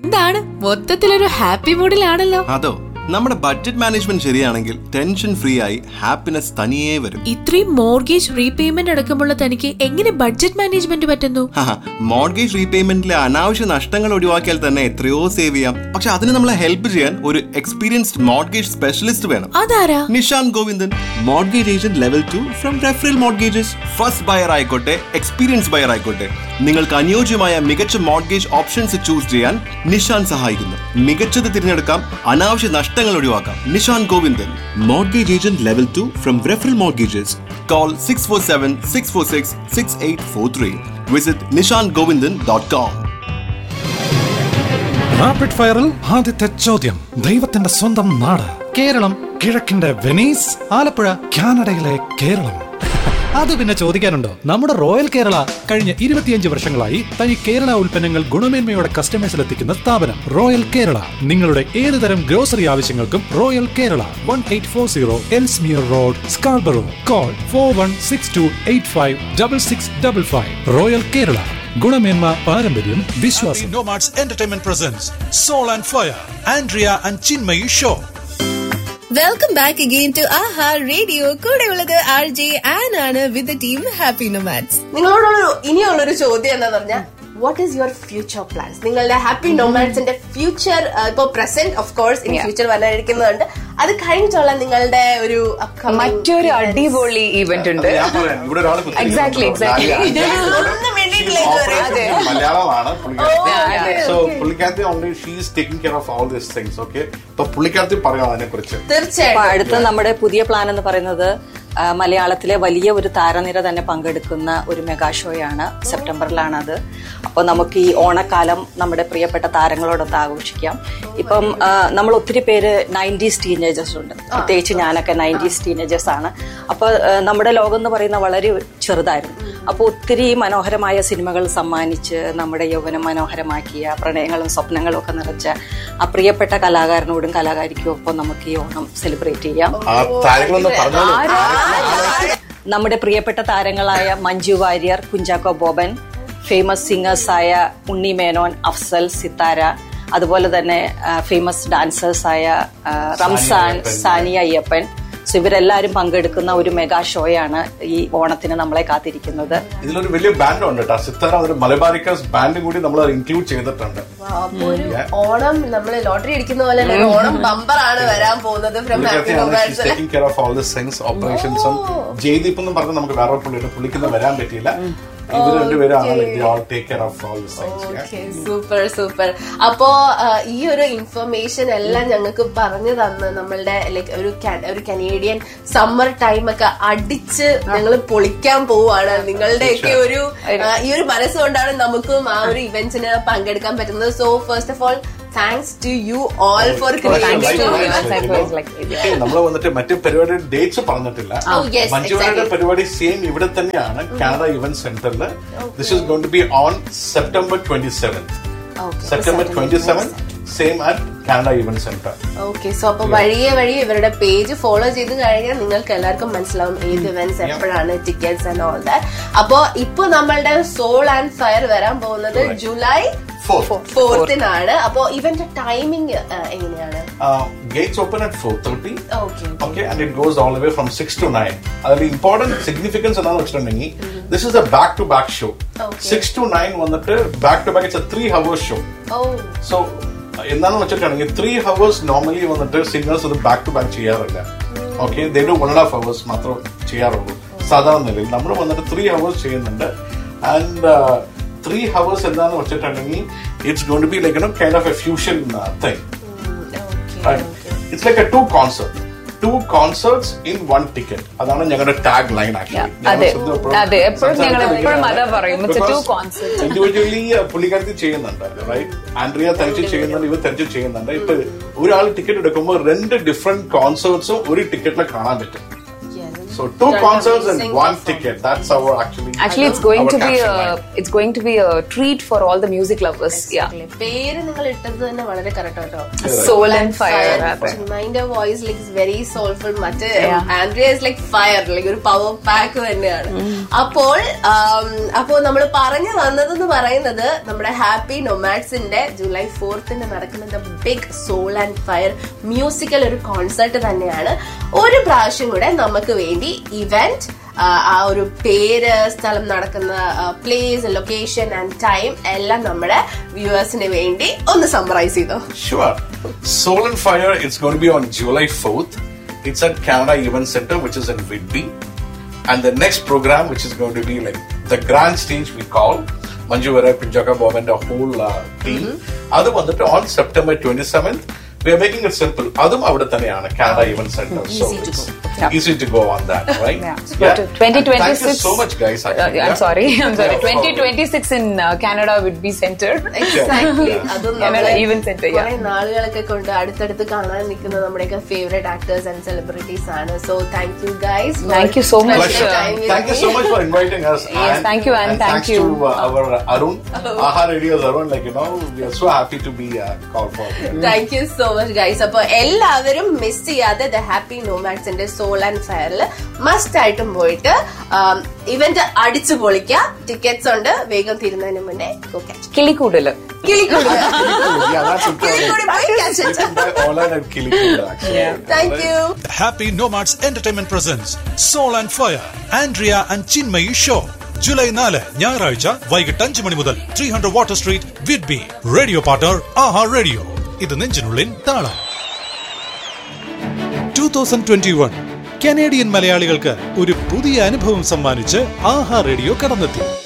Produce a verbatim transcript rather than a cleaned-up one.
എന്താണ് മൊത്തത്തിലൊരു ഹാപ്പി മൂഡിലാണല്ലോ. അതോ, നമ്മുടെ ബഡ്ജറ്റ് മാനേജ്മെന്റ് ശരിയാണെങ്കിൽ ടെൻഷൻ ഫ്രീ ആയി ഹാപ്പിനെസ് തനിയേ വരും. ഇത്രയും മോർഗേജ് റീപേയ്മെന്റ് അടക്കമുള്ള തനിക്ക് എങ്ങനെ ബഡ്ജറ്റ് മാനേജ്മെന്റ് പറ്റുന്നു? മോർഗേജ് റീപേയ്മെന്റിലെ അനാവശ്യ നഷ്ടങ്ങൾ ഒഴിവാക്കിയാൽ തന്നെ എത്രയോ സേവ് ചെയ്യാം. പക്ഷെ അതിന് നമ്മളെ ഹെൽപ്പ് ചെയ്യാൻ ഒരു എക്സ്പീരിയൻസ്ഡ് മോർഗേജ് സ്പെഷ്യലിസ്റ്റ് വേണം. അതാരാ? Nishan Govindan, mortgage agent level two from referral mortgages. First buyer ആയിക്കോട്ടെ, എക്സ്പീരിയൻസ് ബയർ ആയിക്കോട്ടെ, നിങ്ങൾക്ക് അനുയോജ്യമായ മികച്ച മോർഗേജ് ഓപ്ഷൻസ് ചൂസ് ചെയ്യാൻ നിഷാൻ സഹായിക്കുന്നു. മികച്ചത് തിരഞ്ഞെടുക്കാം, അനാവശ്യ നഷ്ടങ്ങൾ ഒഴിവാക്കാം. Nishan Govindan, mortgage agent level two from referral mortgages. Call six four seven six four six six eight four three. Visit Nishan Govindan dot com. Rapid ഫയറിൽ ആദ്യത്തെ ചോദ്യം. ദൈവത്തിന്റെ സ്വന്തം നാട് കേരളം, കിഴക്കിന്റെ വെനീസ്, ആലപ്പുഴ കാനഡയിലെ കേരളം. അത് പിന്നെ ചോദിക്കാനുണ്ടോ? നമ്മുടെ റോയൽ കേരള കഴിഞ്ഞ ഇരുപത്തിയഞ്ച് വർഷങ്ങളായി തനി കേരള ഉൽപ്പന്നങ്ങൾ ഗുണമേന്മയോടെ കസ്റ്റമേഴ്സിൽ എത്തിക്കുന്ന സ്ഥാപനം റോയൽ കേരള. നിങ്ങളുടെ ഏതുതരം ഗ്രോസറി ആവശ്യങ്ങൾക്കും royal Kerala, one eight four zero Ellesmere road, Scarborough. Call for one six to eight five double six double five. Royal Kerala, ഗുണമേന്മ, പാരമ്പര്യം, വിശ്വാസം. Nomads Entertainment presents Soul and Fire, Andrea and Chinmayi Show. Welcome back again to Aaha radio. കൂടെ ഉള്ളത് R J an ആണ് with the team happy nomads. നിങ്ങളോടുള്ള ഇനിയുള്ളൊരു ചോദ്യം എന്താന്ന് പറഞ്ഞാൽ, what is your future plans? നിങ്ങളുടെ ഹാപ്പി നൊമാഡ്സിന്റെ ഫ്യൂച്ചർ, ഇപ്പൊ present of course, ഇനി ഫ്യൂച്ചർ വരാനിരിക്കുന്നുണ്ട്. അത് കഴിഞ്ഞിട്ടുള്ള നിങ്ങളുടെ ഒരു മറ്റൊരു അടിപൊളി ഇവന്റ് ഉണ്ട്. എക്സാക്ട്ലി എക്സാക്ട്ലി മലയാളമാണ് പുള്ളിക്കാരത്തി. Only she is taking care of all these things. Okay, അപ്പൊ പുള്ളിക്കാരത്തി പറയാം അതിനെ കുറിച്ച്. തീർച്ചയായും. അടുത്ത നമ്മുടെ പുതിയ പ്ലാൻ എന്ന് പറയുന്നത് മലയാളത്തിലെ വലിയ ഒരു താരനിര തന്നെ പങ്കെടുക്കുന്ന ഒരു മെഗാ ഷോയാണ്. സെപ്റ്റംബറിലാണ് അത്. അപ്പോൾ നമുക്ക് ഈ ഓണക്കാലം നമ്മുടെ പ്രിയപ്പെട്ട താരങ്ങളോടൊത്ത് ആഘോഷിക്കാം. ഇപ്പം നമ്മൾ ഒത്തിരി പേര് നയൻറ്റീസ് ടീനേജേഴ്സ് ഉണ്ട്, പ്രത്യേകിച്ച് ഞാനൊക്കെ നയൻറ്റീസ് ടീനേജേഴ്സ് ആണ്. അപ്പോൾ നമ്മുടെ ലോകം എന്ന് പറയുന്ന വളരെ ചെറുതായിരുന്നു. അപ്പോൾ ഒത്തിരി മനോഹരമായ സിനിമകൾ സമ്മാനിച്ച് നമ്മുടെ യൗവനം മനോഹരമാക്കിയ, പ്രണയങ്ങളും സ്വപ്നങ്ങളും ഒക്കെ നിറച്ച ആ പ്രിയപ്പെട്ട കലാകാരനോടും കലാകാരിക്കും ഒപ്പം നമുക്ക് ഈ ഓണം സെലിബ്രേറ്റ് ചെയ്യാം. നമ്മുടെ പ്രിയപ്പെട്ട താരങ്ങളായ മഞ്ജു വാര്യർ, കുഞ്ചാക്കോ ബോബൻ, ഫേമസ് സിംഗേഴ്സായ ഉണ്ണി മേനോൻ, അഫ്സൽ, സിത്താര, അതുപോലെ തന്നെ ഫേമസ് ഡാൻസേഴ്സായ റംസാൻ, സാനിയ അയ്യപ്പൻ. സോ ഇവരെല്ലാരും പങ്കെടുക്കുന്ന ഒരു മെഗാ ഷോയാണ് ഈ ഓണത്തിന് നമ്മളെ കാത്തിരിക്കുന്നത്. ഇതിലൊരു വലിയ ബാൻഡ് ഉണ്ട് കേട്ടോ, സിത്താര, ഒരു മലബാരിക്കേഴ്സ് ബാൻഡും കൂടി നമ്മൾ ഇൻക്ലൂഡ് ചെയ്തിട്ടുണ്ട്. ഓണം നമ്മള് ലോട്ടറി അടിക്കുന്ന പോലെ ഓണം ബമ്പർ ആണ് വരാൻ പോകുന്നത്. Taking care of all these things, ഓപ്പറേഷൻസും. Jaideep എന്നും പറഞ്ഞ് നമുക്ക് വേറെ പുള്ളിയുടെ പുള്ളിക്കൊന്നും വരാൻ പറ്റിയില്ല. Super super. അപ്പോ ഈ ഒരു ഇൻഫർമേഷൻ എല്ലാം ഞങ്ങൾക്ക് പറഞ്ഞു തന്ന് നമ്മളുടെ ലൈക്ക് ഒരു ഒരു കനേഡിയൻ സമ്മർ ടൈം ഒക്കെ അടിച്ച് ഞങ്ങൾ പൊളിക്കാൻ പോവാണ്. നിങ്ങളുടെയൊക്കെ ഒരു ഈ ഒരു മനസ്സുകൊണ്ടാണ് നമുക്കും ആ ഒരു ഇവന്റ്സിന് പങ്കെടുക്കാൻ പറ്റുന്നത്. So first of all thanks to you all for creating. നമ്മൾ വന്നിട്ട് മറ്റു പരിപാടിയുടെ ഡേറ്റ്സ് പറഞ്ഞിട്ടില്ല. മഞ്ജുവാരിയുടെ പരിപാടി സെയിം ഇവിടെ തന്നെയാണ്, കാനഡ ഇവന്റ് സെന്ററിൽ. This is going to B on September twenty seventh. September twenty seventh same at Canada event centre. Okay, so അപ്പൊ വഴിയെ വഴി ഇവരുടെ പേജ് ഫോളോ ചെയ്ത് കഴിഞ്ഞാൽ നിങ്ങൾക്ക് എല്ലാവർക്കും മനസ്സിലാവും ഏത് ഇവന്റ്സ് എപ്പോഴാണ്, ടിക്കറ്റ്സ് ആൻഡ് ഓൾ ദാറ്റ്. അപ്പൊ ഇപ്പൊ നമ്മളുടെ സോൾ ആൻഡ് ഫയർ വരാൻ പോകുന്നത് ജൂലൈ ഫോർത്തിനാണ്. അപ്പൊ ഇവന്റ് ടൈമിംഗ് എങ്ങനെയാണ്? Gates open at four thirty. Okay, and it goes all the way from six to nine. അതിൽ ഇമ്പോർട്ടന്റ് സിഗ്നിഫിക്കൻസ് എന്താണെന്ന് വെച്ചിട്ടുണ്ടെങ്കിൽ, this is A back to back show. Six to nine വന്നിട്ട് back to back, it's A three hours show. So എന്താണെന്ന് വെച്ചിട്ടുണ്ടെങ്കിൽ three hours normally വന്നിട്ട് singers അത് back to back ചെയ്യാറില്ല. Okay, they do one and half hours മാത്രം ചെയ്യാറുള്ളൂ സാധാരണ നിലയിൽ. നമ്മൾ വന്നിട്ട് ത്രീ ഹവേഴ്സ് ചെയ്യുന്നുണ്ട്. ആൻഡ് ത്രീ ഹവേഴ്സ് എന്താണെന്ന് വെച്ചിട്ടുണ്ടെങ്കിൽ it's going to be like you know kind of A fusion thing. It's like A to concert, to concerts in one ticket. അതാണ് ഞങ്ങളുടെ ടാഗ് ലൈൻ. ഇൻഡിവിജ്വലി പുള്ളിക്കാരത്തി ചെയ്യുന്നുണ്ട്, റൈറ്റ്? ആൻഡ്രിയ തനിച്ച് ചെയ്യുന്നുണ്ട്, ഇവർ തനിച്ച് ചെയ്യുന്നുണ്ട്. ഇപ്പൊ ഒരാൾ ടിക്കറ്റ് എടുക്കുമ്പോൾ രണ്ട് ഡിഫറെന്റ് കോൺസേർട്സും ഒരു ടിക്കറ്റിൽ കാണാൻ പറ്റും. So two concerts and one ticket. That's our actually. Actually, it's going our to be a caption line. it's going to be a treat for all the music lovers. Yeah. പേര് നിങ്ങൾ ഇട്ടത് തന്നെ വളരെ correct കേട്ടോ. Soul and fire. ചിന്മയിന്റെ voice like very soulful. മറ്റേ Andrea is like fire, like ഒരു power pack തന്നെയാണ്. അപ്പോൾ അപ്പോൾ നമ്മൾ പറഞ്ഞു വന്നതെന്ന് പറയുന്നത് നമ്മുടെ ഹാപ്പി നൊമാഡ്സിന്റെ ജൂലൈ ഫോർത്തിന് നടക്കുന്ന big soul and fire musical ഒരു കോൺസെർട്ട് തന്നെയാണ്. ഒരു പ്രാവശ്യം കൂടെ നമുക്ക് വേണ്ടി ഇവന്റ്, ആ ഒരു പേര്, സ്ഥലം നടക്കുന്ന പ്ലേസ്, ലൊക്കേഷൻ ആൻഡ് ടൈം എല്ലാം നമ്മുടെ വ്യൂവേഴ്സിന് വേണ്ടി ഒന്ന് സമ്മറൈസ് ചെയ്തോ. Sure. Soul and Fire, it's going to be on July fourth. It's at Canada Event Center, which is in Whitby. And the next program, which is going to be like the grand stage we call, Manju Varai, Pinjaka Bob and the whole uh, team. Adu vandu on September twenty-seventh. We are making it simple. Adum avada thaneyana Canada Event Center. Easy so to it's go. Yeah. easy to go on that, right? Yeah. Yeah. twenty twenty-six. And thank you so much, guys. Uh, Actually, I'm yeah. sorry. I'm sorry. Yeah, twenty twenty-six in uh, Canada would be center. Exactly. അതും Canada Event Center. കുറെ Yeah. നാളുകളൊക്കെ കൊണ്ട് അടുത്തടുത്ത് കാണാൻ നിൽക്കുന്ന നമ്മുടെയൊക്കെ favourite actors and celebrities ആണ്. So thank you guys. Thank you so much. Pleasure. Thank you so much for inviting us. Yes, and, thank you, and thank thanks you. to uh, our Arun, Aha Radio's Arun. Like you know, we are so happy to be uh, called for. Thank you so much guys. അപ്പൊ എല്ലാവരും miss ചെയ്യാതെ the happy നോമാഡ്സിന്റെ soul and ഫയറിൽ must ആയിട്ടും പോയിട്ട് event അടിച്ചു പൊളിക്കുക. Tickets ഉണ്ട്, വേഗം തീരുന്നതിന് മുന്നേ കിളിക്കൂടല്. കിളിക്കൂടി Yeah, that's important. പോയി catch it. By Ola and Kilikula, actually. Thank you. The Happy Nomads Entertainment presents Soul and Fire, Andrea and Chinmayi Show. July നാല് ഞായറാഴ്ച വൈകിട്ട് അഞ്ച് മണി മുതൽ three hundred water street, Whidbey. Radio partner ആഹാ radio. ഇത് നെഞ്ചിനുള്ളിൻ താളം. Two thousand twenty one Canadian മലയാളികൾക്ക് ഒരു പുതിയ അനുഭവം സമ്മാനിച്ച് ആഹാ റേഡിയോ കടന്നെത്തി.